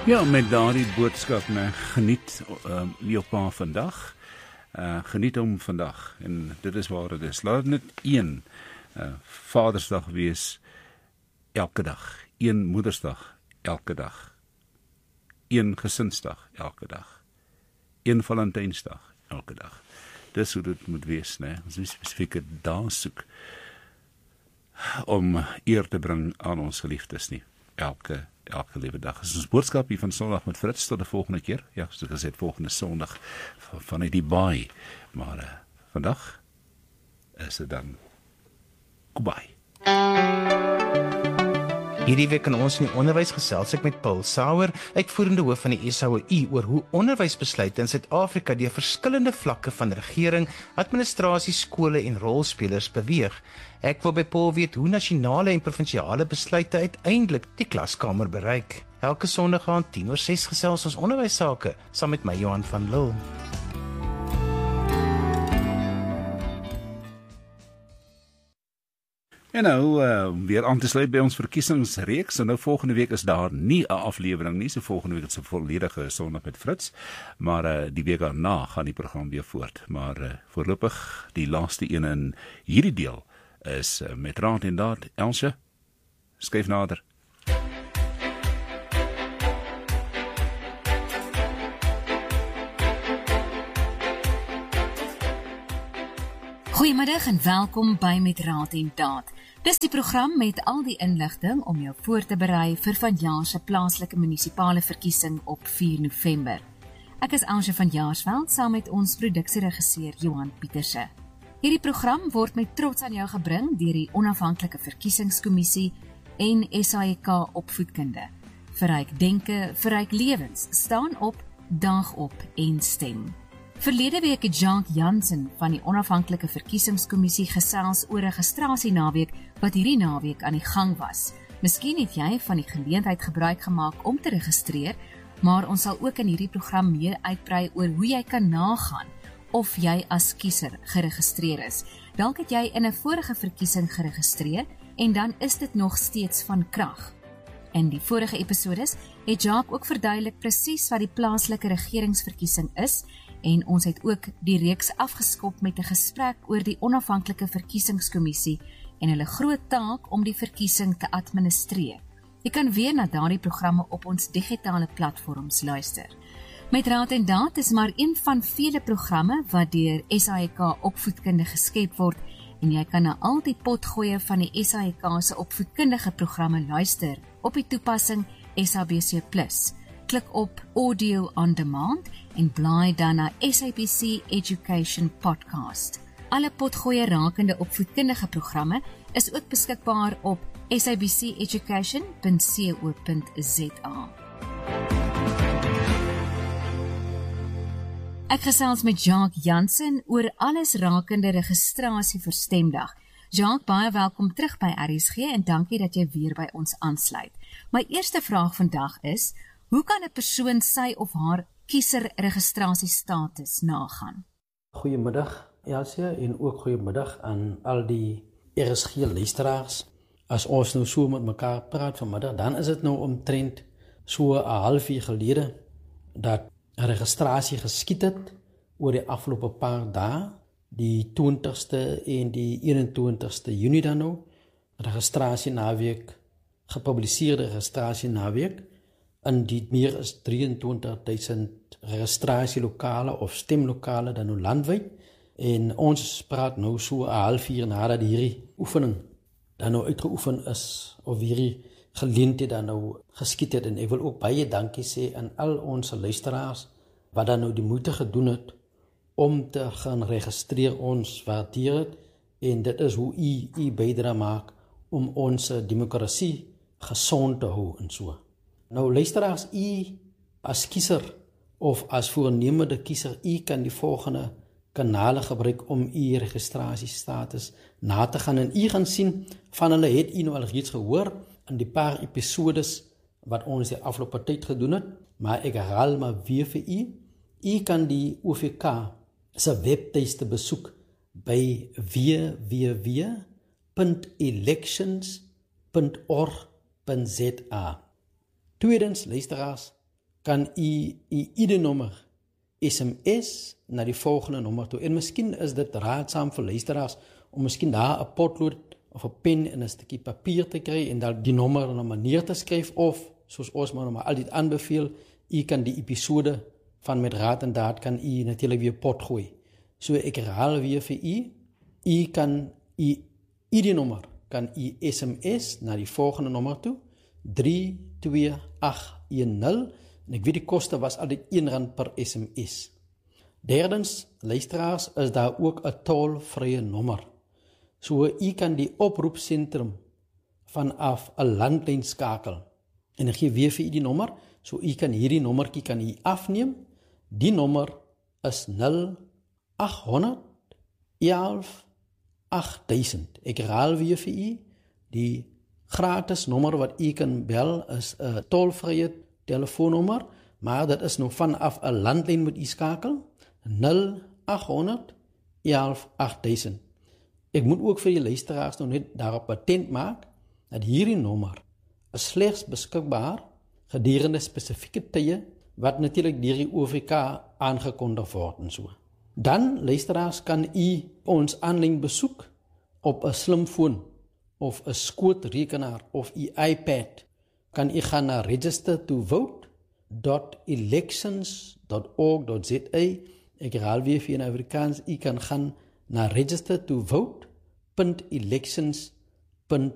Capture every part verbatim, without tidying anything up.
Ja, met daardie boodskap, nee, geniet um, nie op maar vandag, uh, geniet om vandag, en dit is waar het is. Laat het net een uh, Vadersdag wees, elke dag, een Moedersdag, elke dag, een Gesinsdag, elke dag, een Valentynsdag, elke dag. Dis hoe dit moet wees, nee, ons moet spesifieke dae soek, om eer te bring aan ons geliefdes nie, elke elke liewe dag. Dit is ons boodskap hier van Sondag met Fritz, tot de volgende keer. Ja, soos gesê, volgende Sondag vanuit die baai. Maar uh, vandag is dit dan goodbye. Hierdie week kan ons in die onderwys gesels ek met Paul Sauer, uitvoerende hoof van die S A O I, oor hoe onderwysbesluite in Suid-Afrika deur verskillende vlakke van regering, administrasie, skole en rolspelers beweeg. Ek wil by Paul weet hoe nasionale en provinsiale besluite uiteindelik die klaskamer bereik. Elke Sondag aan tien oor ses gesels ons onderwysake, saam met my Johan van Lille. En nou, uh, weer aan te sluit by ons verkiesingsreeks, en nou volgende week is daar nie 'n aflewering nie, so volgende week is 'n volledige Sondag met Fritz, maar uh, die week daarna gaan die program weer voort, maar uh, voorlopig die laaste een in hierdie deel is uh, met Raad en Daad. Elsje, skuif nader. Goeiemiddag en welkom by Met Raad en Daad. Dis die program met al die inligting om jou voor te berei vir vanjaar se plaaslike munisipale verkiesing op vier November. Ek is Elsje van Jaarsveld saam met ons produksieregisseur Johan Pieterse. Hierdie program word met trots aan jou gebring deur die Onafhanklike Verkiesingskommissie en S A I K Opvoedkunde. Verryk denke, verryk lewens, staan op, daag op en stem. Verlede week het Jacques Jansen van die Onafhanklike Verkiesingskommissie gesels oor 'n registrasienaweek wat hierdie naweek aan die gang was. Miskien het jy van die geleentheid gebruik gemaak om te registreer, maar ons sal ook in hierdie program meer uitbrei oor hoe jy kan nagaan of jy as kiezer geregistreer is. Dalk het jy in 'n vorige verkiesing geregistreer en dan is dit nog steeds van krag. In die vorige episodes het Jacques ook verduidelik presies wat die plaaslike regeringsverkiesing is, en ons het ook die reeks afgeskop met 'n gesprek oor die Onafhanklike Verkiesingskommissie en hulle groot taak om die verkiesing te administreer. Jy kan weer na daardie programme op ons digitale platforms luister. Met Raad en Daad is maar een van vele programme wat deur S A I K Opvoedkunde geskep word, en jy kan na al die potgoeie van die S A I K se opvoedkundige programme luister op die toepassing S A B C plus. Klik op Audio on Demand en blaai dan na S A B C Education Podcast. Alle potgoeie rakende opvoedkundige programme is ook beskikbaar op s a b c education punt co punt z a. Ek gesels met Jacques Jansen oor alles rakende registrasie vir stemdag. Jacques, baie welkom terug by R S G en dankie dat jy weer by ons aansluit. My eerste vraag vandag is, hoe kan 'n persoon sy of haar kieserregistrasiestatus nagaan? Goeiemiddag Elsie en ook goeiemiddag aan al die R S G luisteraars. As ons nou so met mekaar praat vanmiddag, dan is dit nou omtrent so 'n halfuur gelede dat registrasie geskied het oor die afgelope paar dae, die twintigste en die eenentwintigste Junie dan nou, registrasie naweek, gepubliseerde registrasie naweek, in die meer as drieëntwintig duisend registrasielokale of stemlokale dan nou landwyd, en ons praat nou so 'n halfuur nadat hierdie oefening dan nou uitgeoefen is, of hierdie geleentheid dan nou geskied het, en ek wil ook baie dankie sê aan al ons luisteraars, wat dan nou die moeite gedoen het, om te gaan registreer. Ons waardeer het, en dit is hoe u, u bydra maak, om ons demokrasie gesond te hou en so. Nou luisteraars, u as kiezer, of as voornemende kiezer, u kan die volgende kanale gebruik om u registrasiestatus na te gaan, en u gaan sien, van hulle het u nou al reeds gehoor, in die paar episodes, wat ons die afgelope tyd gedoen het, maar ek herhaal maar weer vir u, u kan die O V K se webtuiste besoek, by w w w punt elections punt org punt z a. Tweedens, luisteraars, kan u u I D-nommer S M S na die volgende nommer toe. En miskien is dit raadsaam vir luisteraars om miskien daar 'n potlood of 'n pen en 'n stukkie papier te kry en dan die nommer op 'n manier te skryf of soos ons maar maar altyd aanbeveel, u kan die episode van Met Raad en Daad kan u natuurlik weer pot gooi. So ek herhaal weer vir u, u kan u I D-nommer kan u S M S na die volgende nommer toe, drie twee agt een nul, en ek weet die koste was altyd een rand per S M S. Derdens, luisteraars, is daar ook 'n tolvrye nommer. So u kan die oproepsentrum vanaf 'n landlyn skakel. En ek gee weer vir u die nommer, so u kan hierdie nommertjie kan u afneem. Die nommer is nul agt honderd elf agt duisend. Ek herhaal weer vir u, die gratis nommer wat u kan bel is 'n tolvrye telefoonnommer, maar dit is nou vanaf 'n landlyn moet u skakel, nul agt honderd elf agt duisend. Ek moet ook vir die luisteraars nou net daarop patent maak, dat hierdie nommer is slegs beskikbaar gedurende spesifieke tye, wat natuurlik deur die O V K aangekondig word en so. Dan, luisteraars, kan u ons aanlyn besoek op 'n slimfoon of 'n skootrekenaar of u iPad. Kan u gaan na register to vote dot elections dot org dot za. Ek herhaal weer vir in Afrikaans, u kan gaan na register to vote dot elections dot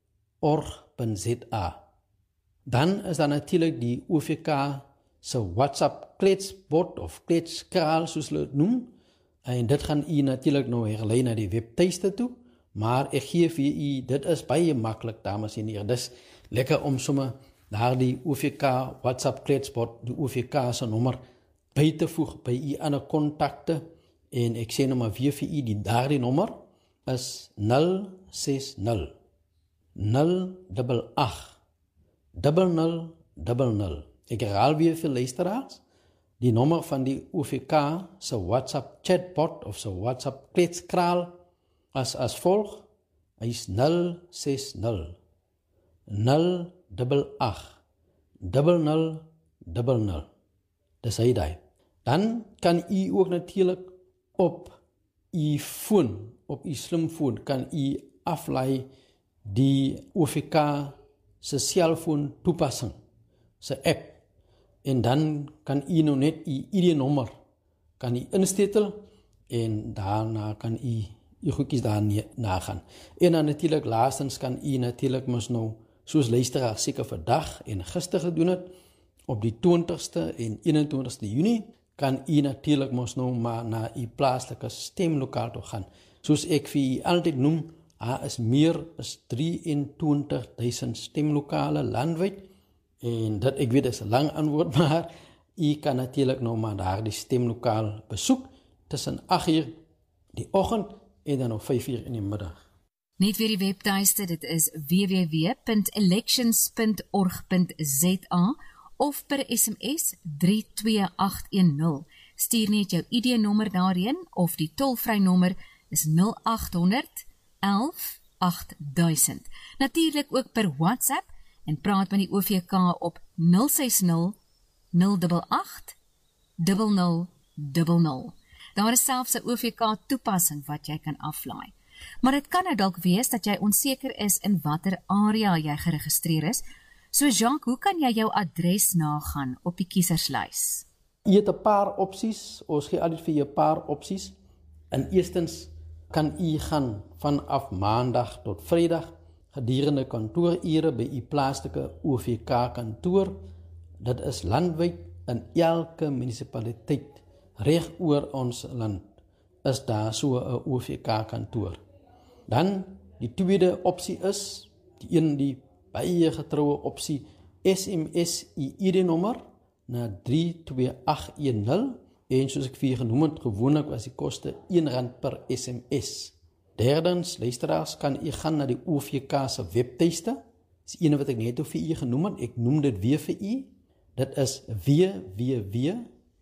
org dot za. Dan is daar natuurlik die O V K se WhatsApp kletsbord of kletskraal soos hulle dit noem, en dit gaan u natuurlik nou herlei na die webtuiste toe, maar ek gee vir u, dit is baie maklik, dames en heren, dis lekker om sommer daar die O V K WhatsApp kletsbord, die O V K se nommer by te voeg by u ander kontakte, en ek sê nou maar weer vir u, die daardie nommer is nul ses nul nul agt agt nul nul nul nul. Ek herhaal weer vir luisteraars, die nommer van die O V K se WhatsApp chatbot of se WhatsApp kletskraal as as volg, hy is nul ses nul nul agt agt nul nul nul nul. Dis hy daai. Dan kan u ook natuurlijk op u foon, op u slimfoon, kan u aflaai die O V K se selfoon toepassing, se app, en dan kan u nou net u I D-nommer kan u instetel, en daarna kan u u goedjies daar nagaan. En dan natuurlijk laastens kan u natuurlijk mos nou, soos luisteraar seker vandag en gister gedoen het, op die twintigste en eenentwintigste Junie, kan u natuurlijk mos nou maar na u plaaslike stemlokaal toe gaan. Soos ek vir u altyd noem, daar is meer as drieëntwintig duisend stemlokale landwyd, en dit, ek weet, is 'n lang antwoord, maar u kan natuurlijk nou maar daar die stemlokaal besoek, tussen agt uur die oggend, en dan op vyf uur in die middag. Net weer die webtuiste, dit is w w w punt elections punt org punt za of per S M S drie twee agt een nul. Stuur net jou I D-nommer daarheen, of die tolvrynommer is nul agt honderd elf agt duisend. Natuurlik ook per WhatsApp, en praat met die O V K op nul ses nul nul agt agt nul nul nul nul. Daar is selfs 'n O V K toepassing wat jy kan aflaai. Maar dit kan nou dalk wees dat jy onseker is in watter area jy geregistreer is. So Jacques, hoe kan jy jou adres nagaan op die kieserslys? Jy het 'n paar opsies, ons gee altyd vir jou 'n paar opsies. En eerstens kan u gaan vanaf maandag tot vrydag gedurende kantoorure by u plaaslike O V K kantoor. Dit is landwyd in elke munisipaliteit reg oor ons land is daar so 'n O V K kantoor. Dan die tweede opsie is, die een die baie getroue opsie, S M S u I D-nommer na drie twee agt een nul, en soos ek vir genoem het, gewoonlik was die koste een rand per S M S. Derdens, luisteraars, kan u gaan na die O V K se webtuiste, dis die ene wat ek net op vir u genoem het, ek noem dit weer vir u, dit is w w w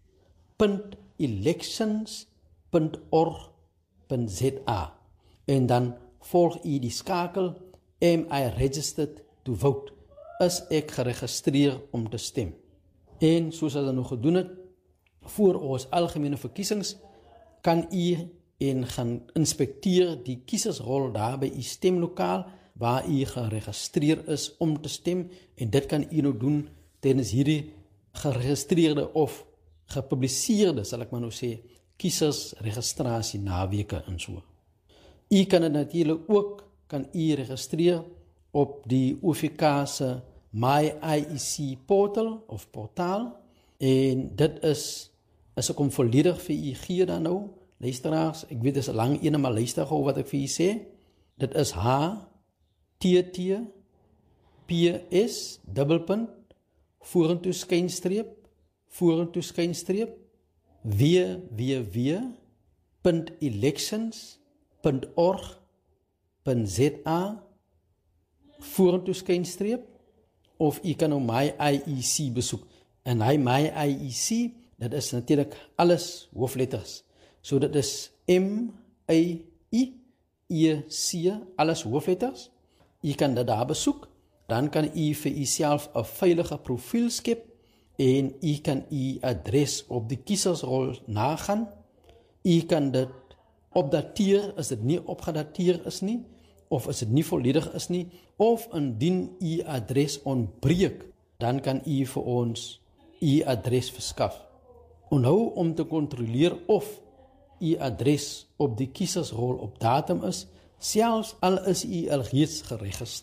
punt elections punt org punt za, en dan volg u die skakel, am I registered to vote, is ek geregistreer om te stem. En soos as ons nou gedoen het, voor ons algemene verkiesings, kan u en gaan inspekteer die kiesersrol daar by u stemlokaal, waar u geregistreer is om te stem, en dit kan u nou doen tydens hierdie geregistreerde of gepubliseerde, sal ek maar nou sê, kiesersregistrasie naweke en so. U kan dit natuurlik ook, kan u registreer op die O V K se My I E C portal of portaal, en dit is, as ek hom volledig vir u gee dan nou, luisteraars, ek weet dit is 'n lang ene, maar luister gou wat ek vir u sê, dit is H T T P S dubbel punt vorentoe skynstreep vorentoe skynstreep w w w punt elections punt org punt z a vorentoe skynstreep, of u kan nou My I E C besoek, en hy My I E C, dit is natuurlik alles hoofletters, so dit is M I I E C, alles hoofletters. U kan dit daar besoek, dan kan u vir u self 'n veilige profiel skep, en u kan u adres op die kiesersrol nagaan. U kan dit opdateer as dit nie opgedateer is nie, of as dit nie volledig is nie, of indien u adres ontbreek, dan kan u vir ons u adres verskaf. Onthou om te kontroleer of u adres op die kiesersrol op datum is, selfs al is u al reeds geregistreer.